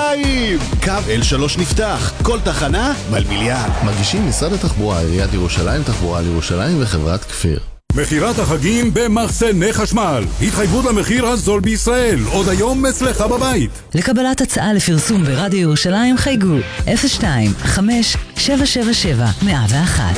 ירושלים! קו L3 נפתח, כל תחנה מלמיליאן. מגישים משרד התחבורה, עיריית ירושלים, תחבורה לירושלים וחברת כפיר. מחירת החגים במחסני חשמל. התחייבות למחיר הזול בישראל. עוד היום אצלך בבית. לקבלת הצעה לפרסום ברדיו ירושלים חייגו 02-5-777-101.